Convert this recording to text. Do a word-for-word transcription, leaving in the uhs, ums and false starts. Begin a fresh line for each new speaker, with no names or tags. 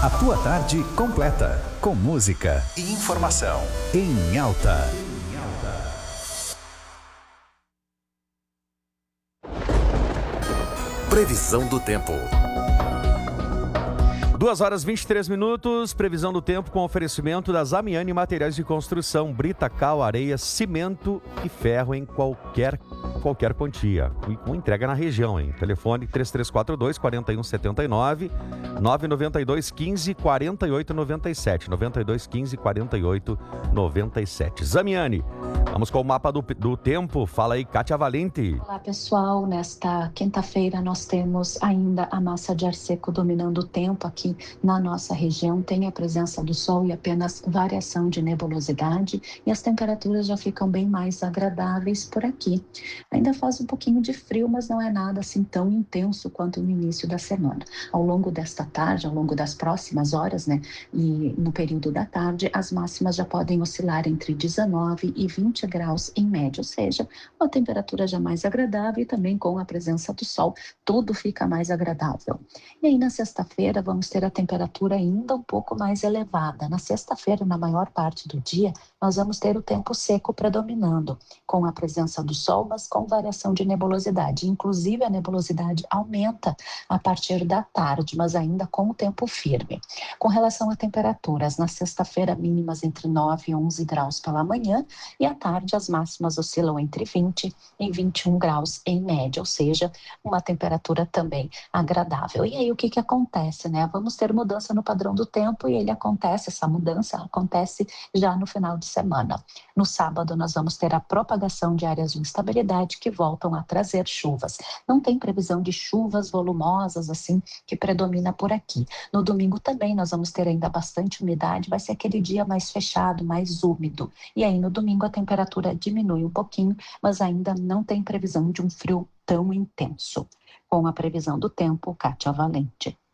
A tua tarde completa, com música e informação em alta. Previsão do tempo.
duas horas e vinte e três minutos, previsão do tempo com oferecimento da Zamiani Materiais de Construção, brita, cal, areia, cimento e ferro em qualquer, qualquer quantia. E com entrega na região, hein? Telefone três três quatro dois, quatro um sete nove, nove nove dois, um cinco, quatro oito nove sete, nove dois um cinco, quatro oito nove sete. Zamiani, vamos com o mapa do, do tempo. Fala aí, Kátia Valente.
Olá, pessoal. Nesta quinta-feira nós temos ainda a massa de ar seco dominando o tempo aqui na nossa região. Tem a presença do sol e apenas variação de nebulosidade, e as temperaturas já ficam bem mais agradáveis por aqui. Ainda faz um pouquinho de frio, mas não é nada assim tão intenso quanto no início da semana. Ao longo desta tarde, ao longo das próximas horas, né, e no período da tarde, as máximas já podem oscilar entre dezenove e vinte graus em média, ou seja, uma temperatura já mais agradável, e também com a presença do sol, tudo fica mais agradável. E aí na sexta-feira vamos ter a temperatura ainda um pouco mais elevada. Na sexta-feira, na maior parte do dia, nós vamos ter o tempo seco predominando, com a presença do sol, mas com variação de nebulosidade. Inclusive, a nebulosidade aumenta a partir da tarde, mas ainda com o tempo firme. Com relação a temperaturas, na sexta-feira, mínimas entre nove e onze graus pela manhã, e à tarde as máximas oscilam entre vinte e vinte e um graus em média, ou seja, uma temperatura também agradável. E aí o que que acontece, né? Vamos ter mudança no padrão do tempo, e ele acontece, essa mudança acontece já no final de semana. No sábado nós vamos ter a propagação de áreas de instabilidade que voltam a trazer chuvas. Não tem previsão de chuvas volumosas assim que predomina por aqui. No domingo também nós vamos ter ainda bastante umidade, vai ser aquele dia mais fechado, mais úmido. E aí no domingo a temperatura diminui um pouquinho, mas ainda não tem previsão de um frio tão intenso. Com a previsão do tempo, Kátia Valente.